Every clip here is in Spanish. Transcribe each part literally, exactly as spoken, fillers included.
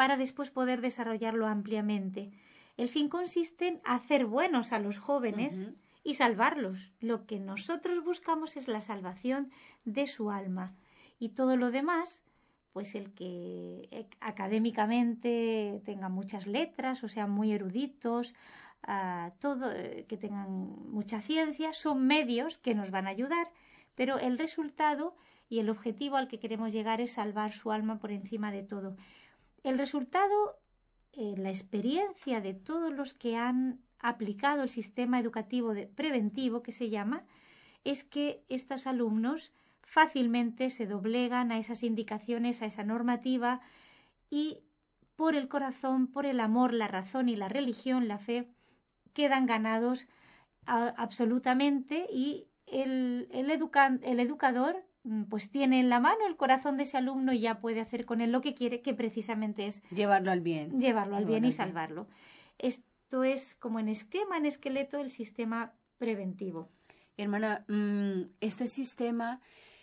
para después poder desarrollarlo ampliamente. El fin consiste en hacer buenos a los jóvenes uh-huh. y salvarlos. Lo que nosotros buscamos es la salvación de su alma. Y todo lo demás, pues el que académicamente tenga muchas letras, o sean muy eruditos, uh, todo, que tengan mucha ciencia, son medios que nos van a ayudar, pero el resultado y el objetivo al que queremos llegar es salvar su alma por encima de todo. El resultado, eh, la experiencia de todos los que han aplicado el sistema educativo de, preventivo, que se llama, es que estos alumnos fácilmente se doblegan a esas indicaciones, a esa normativa, y por el corazón, por el amor, la razón y la religión, la fe, quedan ganados a, absolutamente, y el, el, educa, el educador pues tiene en la mano el corazón de ese alumno y ya puede hacer con él lo que quiere, que precisamente es llevarlo al bien. Llevarlo al bien y salvarlo. Esto es como en esquema, en esqueleto, el sistema preventivo. Hermana, este sistema,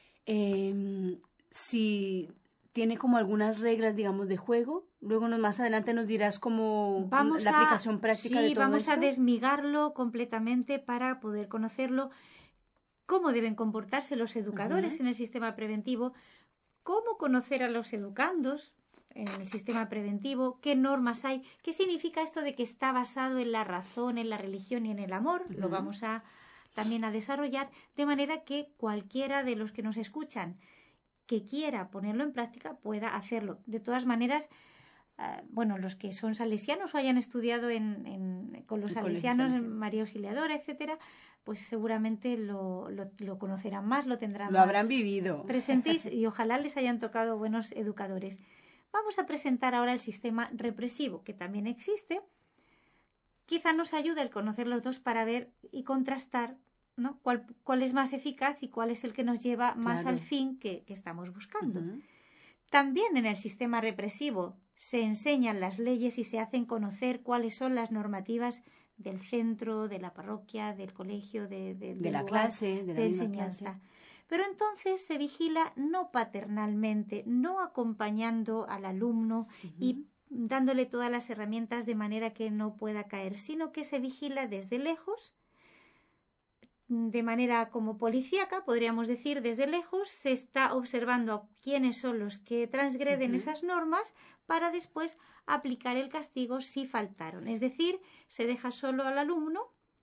eh, si tiene como algunas reglas, digamos, de juego, luego nos, más adelante nos dirás cómo vamos la a, aplicación práctica sí, de todo vamos esto. a desmigarlo completamente para poder conocerlo. Cómo deben comportarse los educadores uh-huh. en el sistema preventivo, cómo conocer a los educandos en el sistema preventivo, qué normas hay, qué significa esto de que está basado en la razón, en la religión y en el amor. Uh-huh. Lo vamos a también a desarrollar, de manera que cualquiera de los que nos escuchan que quiera ponerlo en práctica pueda hacerlo. De todas maneras, Uh, bueno, los que son salesianos o hayan estudiado en, en, con los salesianos, en María Auxiliadora, etcétera, pues seguramente lo, lo, lo conocerán más, lo tendrán lo más habrán vivido presente y ojalá les hayan tocado buenos educadores. Vamos a presentar ahora el sistema represivo, que también existe. Quizá nos ayude el conocer los dos para ver y contrastar, ¿no?, cuál, cuál es más eficaz y cuál es el que nos lleva más claro. al fin que, que estamos buscando. Uh-huh. También en el sistema represivo se enseñan las leyes y se hacen conocer cuáles son las normativas del centro, de la parroquia, del colegio, de, de, de la clase, de la de enseñanza. Clase. Pero entonces se vigila no paternalmente, no acompañando al alumno uh-huh. y dándole todas las herramientas de manera que no pueda caer, sino que se vigila desde lejos, de manera como policíaca, podríamos decir, desde lejos, se está observando quiénes son los que transgreden uh-huh. esas normas para después aplicar el castigo si faltaron. Es decir, se deja solo al alumno,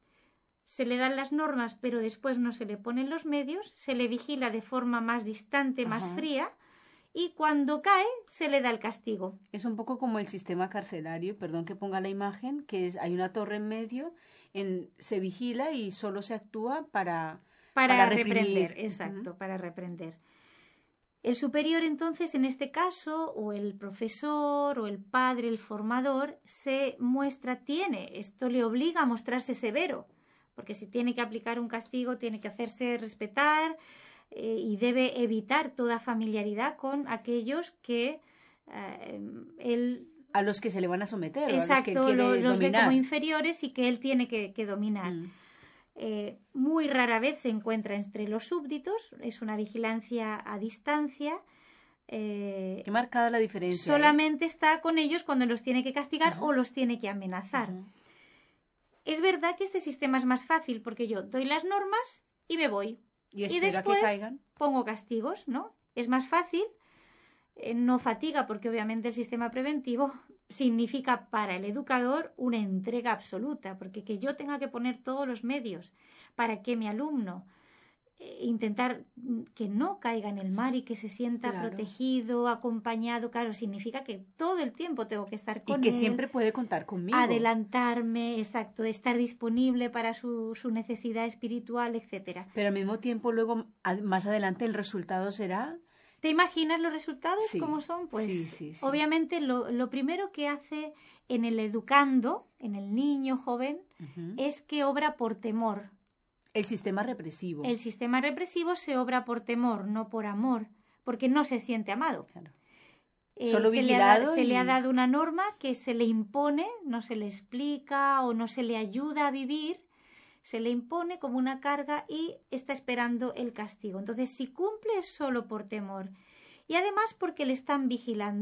se le dan las normas, pero después no se le ponen los medios, se le vigila de forma más distante, uh-huh. más fría, y cuando cae se le da el castigo. Es un poco como el sistema carcelario, perdón que ponga la imagen, que es, hay una torre en medio, en, se vigila y solo se actúa para para, para reprender, exacto, uh-huh. para reprender. El superior, entonces, en este caso, o el profesor, o el padre, el formador, se muestra, tiene, esto le obliga a mostrarse severo, porque si tiene que aplicar un castigo, tiene que hacerse respetar eh, y debe evitar toda familiaridad con aquellos que eh, él... a los que se le van a someter, exacto, o a los que quiere los dominar. Ve como inferiores y que él tiene que, que dominar. Mm. Eh, muy rara vez se encuentra entre los súbditos, es una vigilancia a distancia. Eh, Qué marcada la diferencia. Solamente ¿eh? está con ellos cuando los tiene que castigar uh-huh. o los tiene que amenazar. Uh-huh. Es verdad que este sistema es más fácil porque yo doy las normas y me voy. Y, y después que caigan. pongo castigos, ¿no? Es más fácil, eh, no fatiga porque obviamente el sistema preventivo significa para el educador una entrega absoluta, porque que yo tenga que poner todos los medios para que mi alumno eh, intentar que no caiga en el mar y que se sienta claro. protegido, acompañado, claro, significa que todo el tiempo tengo que estar con él. Y que él, siempre puede contar conmigo. Adelantarme, exacto, estar disponible para su, su necesidad espiritual, etcétera. Pero al mismo tiempo, luego, más adelante, el resultado será... ¿Te imaginas los resultados sí, cómo son? Pues sí, sí, sí. obviamente lo, lo primero que hace en el educando, en el niño joven, uh-huh. es que obra por temor. El sistema represivo. El sistema represivo se obra por temor, no por amor, porque no se siente amado. Claro. Eh, Solo se vigilado. Le ha, y... Se le ha dado una norma que se le impone, no se le explica o no se le ayuda a vivir. Se le impone como una carga y está esperando el castigo. Entonces, si cumple es solo por temor. Y además porque le están vigilando,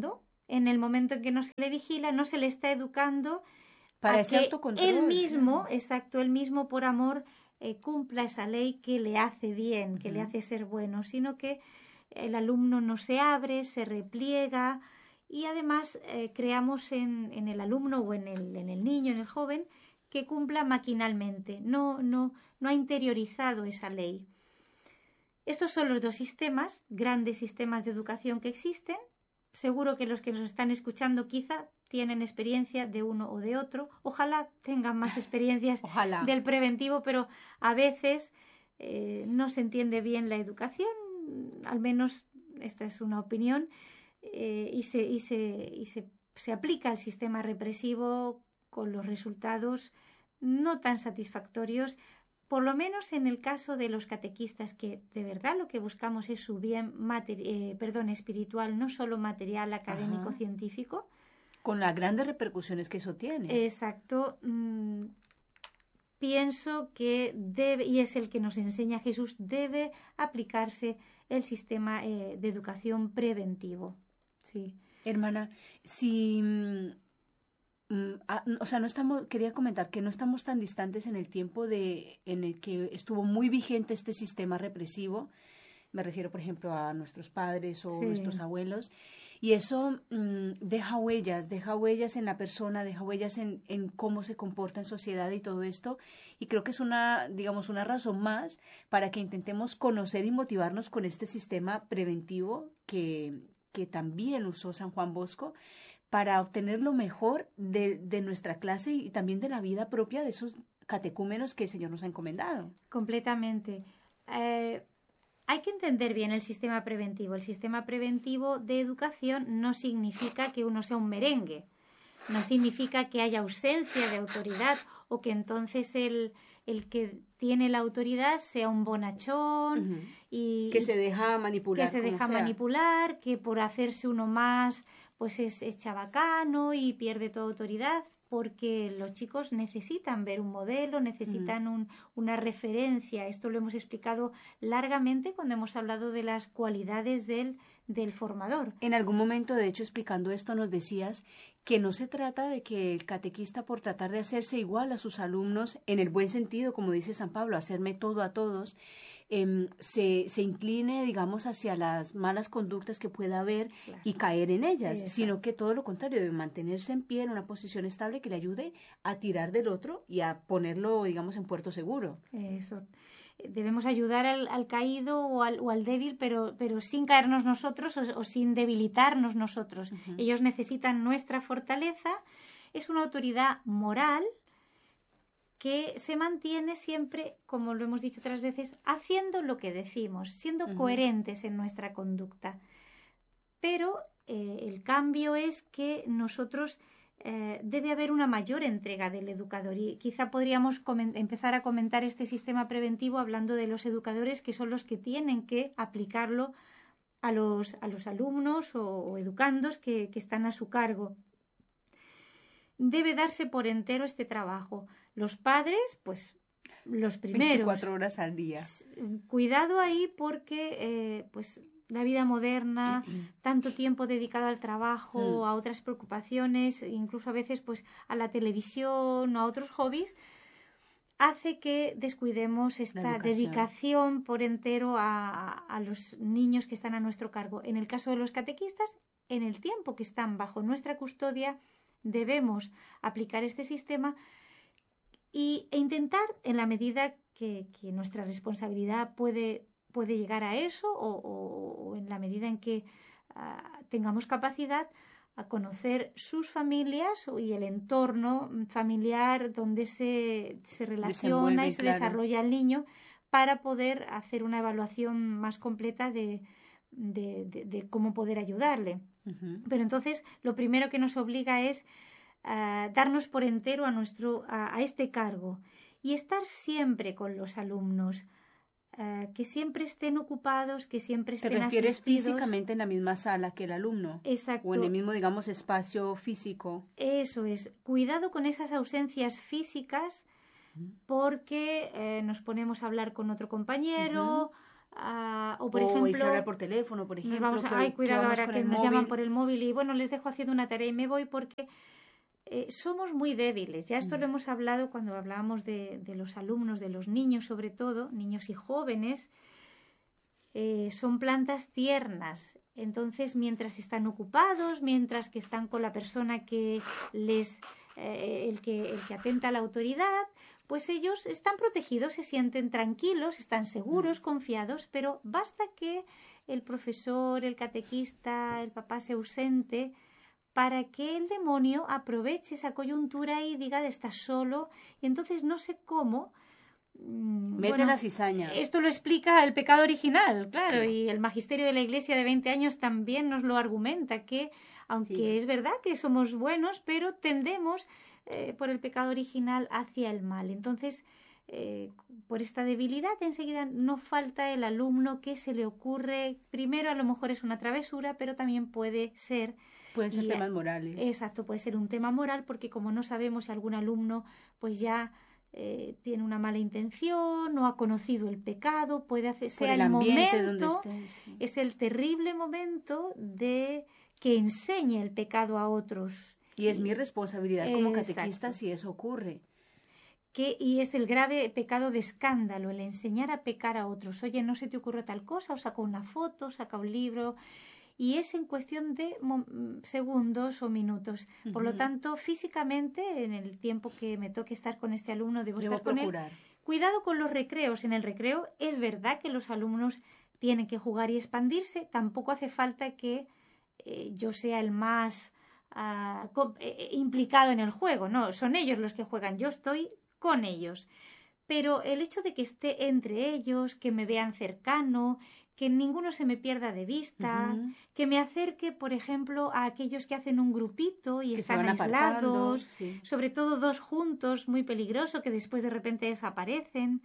en el momento en que no se le vigila, no se le está educando para a ese que autocontrol. él mismo, Claro. exacto, él mismo por amor eh, cumpla esa ley que le hace bien, que Uh-huh. le hace ser bueno, sino que el alumno no se abre, se repliega y además eh, creamos en, en el alumno o en el, en el niño, en el joven, que cumpla maquinalmente, no, no, no ha interiorizado esa ley. Estos son los dos sistemas, grandes sistemas de educación que existen. Seguro que los que nos están escuchando quizá tienen experiencia de uno o de otro. Ojalá tengan más experiencias Ojalá. del preventivo, pero a veces eh, no se entiende bien la educación, al menos esta es una opinión, eh, y, se, y, se, y se, se aplica el sistema represivo con los resultados no tan satisfactorios, por lo menos en el caso de los catequistas, que de verdad lo que buscamos es su bien eh, perdón, espiritual, no solo material, académico, Ajá. científico. Con las grandes repercusiones que eso tiene. Exacto. Mm, pienso que debe, y es el que nos enseña Jesús, debe aplicarse el sistema eh, de educación preventivo. Sí. Hermana, si... Mm, ah, o sea, no estamos, quería comentar que no estamos tan distantes en el tiempo de, en el que estuvo muy vigente este sistema represivo. Me refiero, por ejemplo, a nuestros padres o Sí. nuestros abuelos. Y eso mm, deja huellas, deja huellas en la persona, deja huellas en, en cómo se comporta en sociedad y todo esto. Y creo que es una, digamos, una razón más para que intentemos conocer y motivarnos con este sistema preventivo que, que también usó San Juan Bosco, para obtener lo mejor de, de nuestra clase y también de la vida propia de esos catecúmenos que el Señor nos ha encomendado. Completamente. Eh, hay que entender bien el sistema preventivo. El sistema preventivo de educación no significa que uno sea un merengue, no significa que haya ausencia de autoridad o que entonces el, el que tiene la autoridad sea un bonachón. Uh-huh. y que se deja manipular. Que se deja sea. manipular, que por hacerse uno más pues es, es chabacano y pierde toda autoridad, porque los chicos necesitan ver un modelo, necesitan un, una referencia. Esto lo hemos explicado largamente cuando hemos hablado de las cualidades del, del formador. En algún momento, de hecho, explicando esto, nos decías que no se trata de que el catequista, por tratar de hacerse igual a sus alumnos, en el buen sentido, como dice San Pablo, hacerme todo a todos, eh, se, se incline, digamos, hacia las malas conductas que pueda haber, claro, y caer en ellas, exacto, sino que todo lo contrario, debe mantenerse en pie en una posición estable que le ayude a tirar del otro y a ponerlo, digamos, en puerto seguro. Eso. Debemos ayudar al, al caído o al, o al débil, pero, pero sin caernos nosotros o, o sin debilitarnos nosotros. Uh-huh. Ellos necesitan nuestra fortaleza. Es una autoridad moral que se mantiene siempre, como lo hemos dicho otras veces, haciendo lo que decimos, siendo uh-huh. coherentes en nuestra conducta. Pero eh, el cambio es que nosotros eh, debe haber una mayor entrega del educador, y quizá podríamos coment- empezar a comentar este sistema preventivo hablando de los educadores, que son los que tienen que aplicarlo a los, a los alumnos o, o educandos que, que están a su cargo. Debe darse por entero este trabajo. Los padres, pues los primeros. veinticuatro horas al día. Cuidado ahí porque, eh, pues, la vida moderna, tanto tiempo dedicado al trabajo, mm. a otras preocupaciones, incluso a veces, pues, a la televisión o a otros hobbies, hace que descuidemos esta dedicación por entero a, a, a los niños que están a nuestro cargo. En el caso de los catequistas, en el tiempo que están bajo nuestra custodia, debemos aplicar este sistema y, e intentar, en la medida que, que nuestra responsabilidad puede, puede llegar a eso, o, o, o en la medida en que uh, tengamos capacidad, a conocer sus familias y el entorno familiar donde se, se relaciona y se claro. desarrolla el niño, para poder hacer una evaluación más completa de, de, de, de cómo poder ayudarle. Uh-huh. Pero entonces lo primero que nos obliga es uh, darnos por entero a, nuestro, a, a este cargo y estar siempre con los alumnos. Uh, que siempre estén ocupados, que siempre estén asistidos. ¿Te refieres asistidos? Físicamente en la misma sala que el alumno? Exacto. O en el mismo, digamos, espacio físico. Eso es. Cuidado con esas ausencias físicas, porque eh, nos ponemos a hablar con otro compañero, Uh, o por o ejemplo, hablar por teléfono, por ejemplo. Nos vamos a, que, ay, cuidado que ahora que nos móvil. llaman por el móvil y bueno, les dejo haciendo una tarea y me voy porque eh, somos muy débiles. Ya esto mm. lo hemos hablado cuando hablábamos de, de los alumnos, de los niños sobre todo, niños y jóvenes. Eh, son plantas tiernas. Entonces, mientras están ocupados, mientras que están con la persona que les, eh, el que, el que atenta a la autoridad, pues ellos están protegidos, se sienten tranquilos, están seguros, confiados, pero basta que el profesor, el catequista, el papá se ausente para que el demonio aproveche esa coyuntura y diga, estás solo, y entonces no sé cómo. Mete bueno, la cizaña. Esto lo explica el pecado original, claro, sí. Y el magisterio de la Iglesia de veinte años también nos lo argumenta, que aunque sí. es verdad que somos buenos, pero tendemos eh, por el pecado original hacia el mal. Entonces, eh, por esta debilidad, enseguida no falta el alumno que se le ocurre, primero a lo mejor es una travesura, pero también puede ser... Pueden ser y, temas morales. Exacto, puede ser un tema moral, porque como no sabemos si algún alumno pues ya... Eh, tiene una mala intención, no ha conocido el pecado, puede hacer, sea el, el momento, donde estés, sí. Es el terrible momento de que enseñe el pecado a otros. Y es y, mi responsabilidad como catequista si eso ocurre. Que, y es el grave pecado de escándalo, el enseñar a pecar a otros. Oye, no se te ocurrió tal cosa, o saca una foto, saca un libro... Y es en cuestión de segundos o minutos. Uh-huh. Por lo tanto, físicamente, en el tiempo que me toque estar con este alumno, debo, debo estar con procurar. él. Cuidado con los recreos. En el recreo es verdad que los alumnos tienen que jugar y expandirse. Tampoco hace falta que eh, yo sea el más uh, co- eh, implicado en el juego. No, son ellos los que juegan. Yo estoy con ellos. Pero el hecho de que esté entre ellos, que me vean cercano, que ninguno se me pierda de vista, uh-huh. que me acerque, por ejemplo, a aquellos que hacen un grupito y que están aislados, sí. sobre todo dos juntos, muy peligroso, que después de repente desaparecen.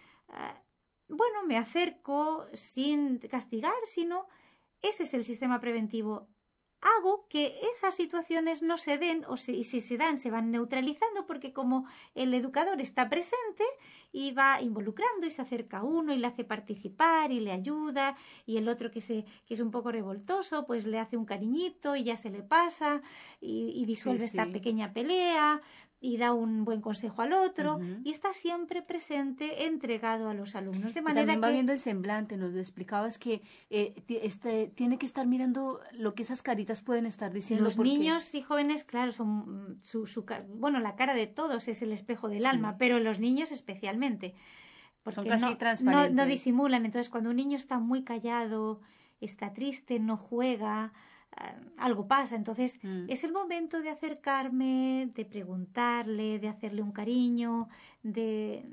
Uh, bueno, me acerco sin castigar, sino ese es el sistema preventivo. Hago que esas situaciones no se den, o se, y si se dan, se van neutralizando, porque como el educador está presente y va involucrando y se acerca a uno y le hace participar y le ayuda, y el otro que, se, que es un poco revoltoso, pues le hace un cariñito y ya se le pasa y, y disuelve sí, esta sí. pequeña pelea y da un buen consejo al otro, uh-huh. y está siempre presente, entregado a los alumnos. De manera y también va que... viendo el semblante, nos explicabas que eh, t- este, tiene que estar mirando lo que esas caritas pueden estar diciendo. Los porque... niños y jóvenes, claro, son su, su, bueno, la cara de todos es el espejo del sí. alma, pero los niños especialmente. Porque son casi no, transparentes. No, no disimulan. Entonces, cuando un niño está muy callado, está triste, no juega... Uh, algo pasa, entonces mm. es el momento de acercarme, de preguntarle, de hacerle un cariño, de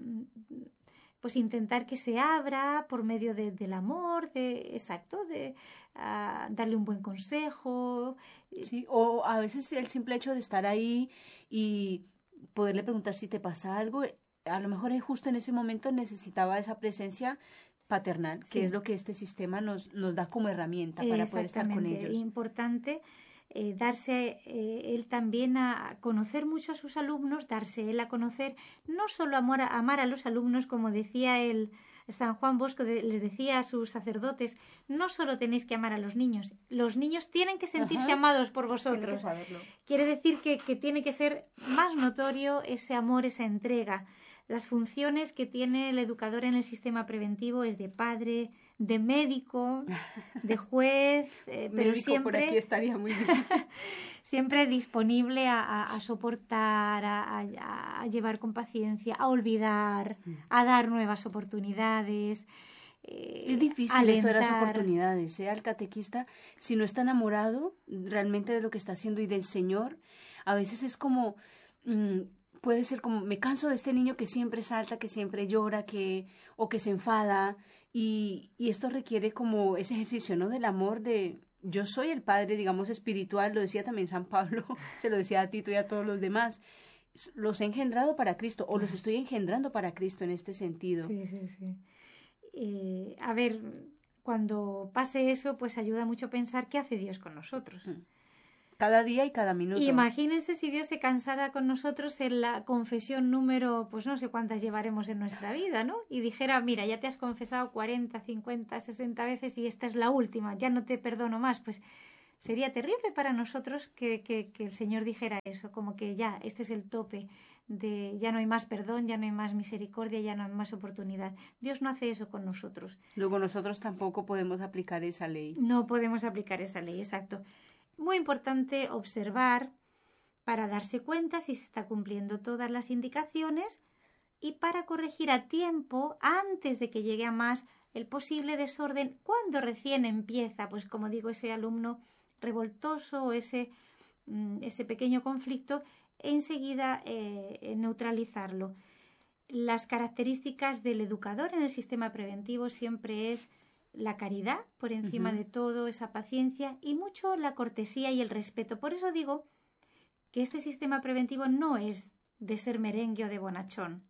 pues intentar que se abra por medio de, del amor, de exacto, de uh, darle un buen consejo. Sí, o a veces el simple hecho de estar ahí y poderle preguntar si te pasa algo, a lo mejor justo en ese momento necesitaba esa presencia paternal, que sí. es lo que este sistema nos, nos da como herramienta para poder estar con ellos. Importante eh, darse eh, él también a conocer mucho a sus alumnos, darse él a conocer, no solo amor a, amar a los alumnos, como decía el San Juan Bosco, de, les decía a sus sacerdotes, no solo tenéis que amar a los niños, los niños tienen que sentirse Ajá. amados por vosotros. Quiere decir que, que tiene que ser más notorio ese amor, esa entrega. Las funciones que tiene el educador en el sistema preventivo es de padre, de médico, de juez, eh, pero médico siempre por aquí estaría muy bien. siempre disponible a, a, a soportar, a, a, a llevar con paciencia, a olvidar, a dar nuevas oportunidades. Eh, es difícil alentar. Esto de las oportunidades, ¿eh? Al catequista, si no está enamorado realmente de lo que está haciendo y del Señor, a veces es como... Mmm, puede ser como, me canso de este niño que siempre salta, que siempre llora, que o que se enfada, y, y esto requiere como ese ejercicio, ¿no? Del amor de, yo soy el padre, digamos, espiritual, lo decía también San Pablo, se lo decía a Tito y a todos los demás, los he engendrado para Cristo, o los estoy engendrando para Cristo en este sentido. Sí, sí, sí. Eh, a ver, cuando pase eso, pues ayuda mucho a pensar qué hace Dios con nosotros. Mm. cada día y cada minuto. Imagínense si Dios se cansara con nosotros en la confesión número, pues no sé cuántas llevaremos en nuestra vida, ¿no? Y dijera, mira, ya te has confesado cuarenta, cincuenta, sesenta veces y esta es la última, ya no te perdono más. Pues sería terrible para nosotros que, que, que el Señor dijera eso, como que ya, este es el tope, de ya no hay más perdón, ya no hay más misericordia, ya no hay más oportunidad. Dios no hace eso con nosotros. Luego nosotros tampoco podemos aplicar esa ley. No podemos aplicar esa ley, exacto. Muy importante observar para darse cuenta si se está cumpliendo todas las indicaciones y para corregir a tiempo, antes de que llegue a más, el posible desorden cuando recién empieza, pues como digo, ese alumno revoltoso o ese, ese pequeño conflicto, enseguida eh, neutralizarlo. Las características del educador en el sistema preventivo siempre es la caridad por encima uh-huh. de todo, esa paciencia y mucho la cortesía y el respeto. Por eso digo que este sistema preventivo no es de ser merengue o de bonachón.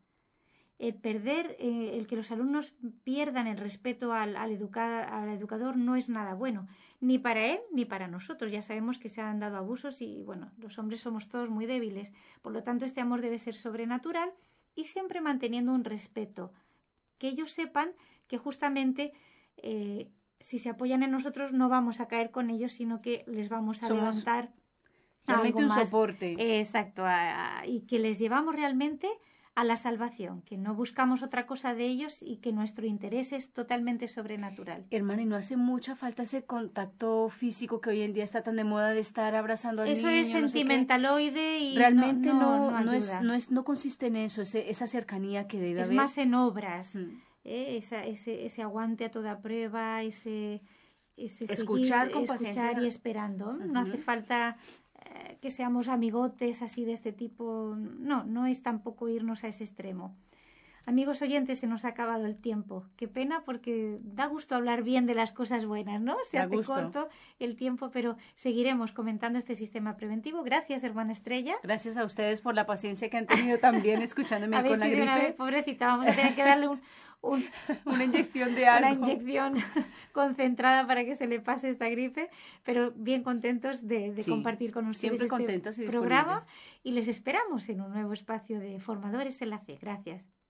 El perder, eh, el que los alumnos pierdan el respeto al, al, educa- al educador no es nada bueno, ni para él ni para nosotros. Ya sabemos que se han dado abusos y, bueno, los hombres somos todos muy débiles. Por lo tanto, este amor debe ser sobrenatural y siempre manteniendo un respeto. Que ellos sepan que justamente eh, si se apoyan en nosotros no vamos a caer con ellos, sino que les vamos a Somos levantar realmente algo un más. soporte. Eh, exacto, a, a, y que les llevamos realmente a la salvación, que no buscamos otra cosa de ellos y que nuestro interés es totalmente sobrenatural. Hermana, ¿y no hace mucha falta ese contacto físico que hoy en día está tan de moda de estar abrazando al eso niño? Es sentimentaloide no y realmente no, no, no, no, no, es, no, es, no consiste en eso, ese, esa cercanía que debe es haber. Es más en obras, hmm. ¿eh? Esa, ese, ese aguante a toda prueba, ese, ese escuchar seguir, con escuchar paciencia y esperando. Uh-huh. No hace falta eh, que seamos amigotes así de este tipo. No, no es tampoco irnos a ese extremo. Amigos oyentes, se nos ha acabado el tiempo. Qué pena porque da gusto hablar bien de las cosas buenas, ¿no? Se da hace gusto. corto el tiempo, pero seguiremos comentando este sistema preventivo. Gracias, hermana Estrella. Gracias a ustedes por la paciencia que han tenido también escuchándome con la gripe. Una vez, pobrecita, vamos a tener que darle un, un, una inyección de algo. Una inyección concentrada para que se le pase esta gripe, pero bien contentos de, de sí, compartir con ustedes siempre este contentos y programa y les esperamos en un nuevo espacio de Formadores en la Fe. Gracias.